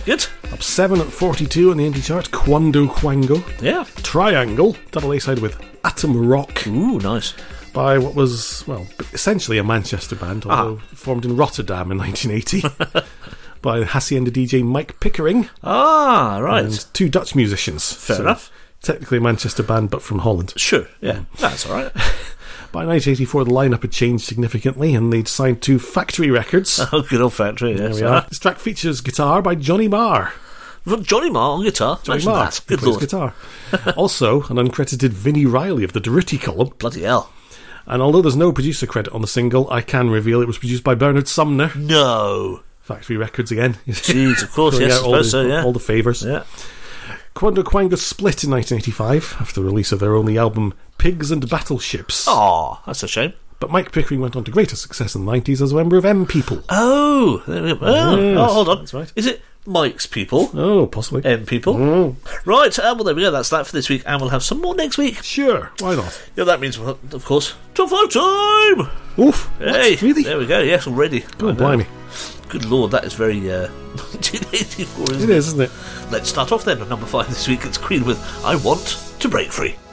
Good. Up 7 at 42 on the indie chart, Quando Quango. Yeah. Triangle, double A-side with Atom Rock. Ooh, nice. By what was, well, essentially a Manchester band, although formed in Rotterdam in 1980. By Hacienda DJ Mike Pickering. Ah, right. And 2 Dutch musicians. Fair enough. Technically a Manchester band, but from Holland. Sure, yeah. That's all right. By 1984, the lineup had changed significantly, and they'd signed to Factory Records. Oh, good old Factory, yes. There we are. This track features guitar by Johnny Marr. Johnny Marr on guitar. Johnny Imagine Marr. that. Good plays lord. guitar. Also, an uncredited Vinnie Riley of the Durutti column. Bloody hell. And although there's no producer credit on the single, I can reveal it was produced by Bernard Sumner. No. Factory Records again. Jeez, of course, yes, I suppose so, yeah. All the favours. Yeah. Quando Quango split in 1985 after the release of their only album, Pigs and Battleships. Oh, that's a shame. But Mike Pickering went on to greater success in the 90s as a member of M People. Oh, there we go. Yes, oh, hold on. that's right. Is it Mike's People? Oh, possibly. M People? Mm. Right, well, there we go. That's that for this week, and we'll have some more next week. Sure, why not? Yeah, that means, well, of course, top 5 time! Oof, Hey, what? Really? there we go. Yes, already. God, blimey. Good lord, that is very 1984, isn't It is, isn't it? Let's start off then at number 5 this week. It's Queen with I Want to Break Free.